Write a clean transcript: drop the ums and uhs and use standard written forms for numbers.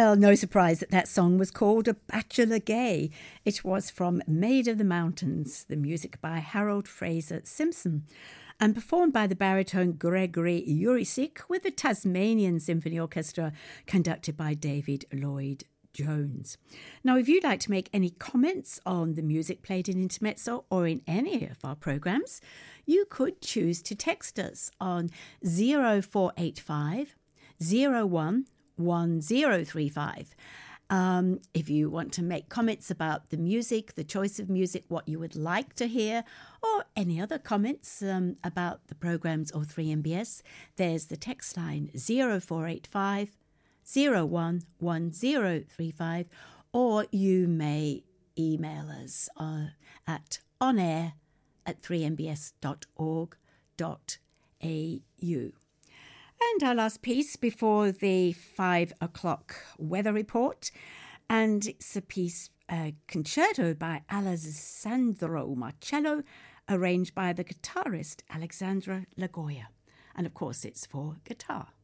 Well, no surprise that that song was called A Bachelor Gay. It was from Maid of the Mountains, the music by Harold Fraser Simpson, and performed by the baritone Gregory Urisic with the Tasmanian Symphony Orchestra, conducted by David Lloyd Jones. Now, if you'd like to make any comments on the music played in Intermezzo or in any of our programmes, you could choose to text us on 0485 01 1035. If you want to make comments about the music, the choice of music, what you would like to hear, or any other comments about the programmes or 3MBS, there's the text line 0485 01 1035, or you may email us at onair@3mbs.org.au. And our last piece before the 5 o'clock weather report, and it's a piece, concerto by Alessandro Marcello, arranged by the guitarist Alexandra Lagoya. And of course, it's for guitar.